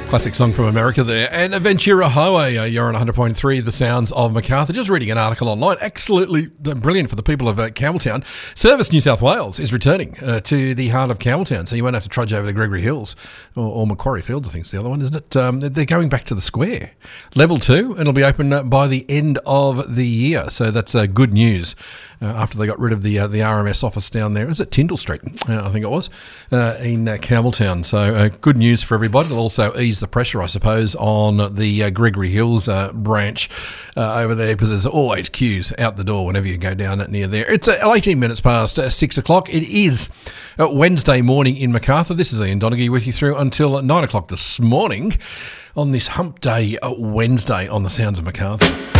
Classic song from America there. And Ventura Highway, you're on 100.3, the sounds of Macarthur. Just reading an article online, absolutely brilliant for the people of Campbelltown. Service New South Wales is returning to the heart of Campbelltown, so you won't have to trudge over to Gregory Hills or Macquarie Fields, I think is the other one, isn't it? They're going back to the square. Level 2, and it'll be open by the end of the year, so that's good news. After they got rid of the RMS office down there. Is it Tyndall Street? I think it was, in Campbelltown. So good news for everybody. It'll also ease the pressure, I suppose, on the Gregory Hills branch over there, because there's always queues out the door whenever you go down near there. It's 18 minutes past 6 o'clock. It is Wednesday morning in Macarthur. This is Ian Donegie with you through until 9 o'clock this morning on this Hump Day Wednesday on the Sounds of Macarthur.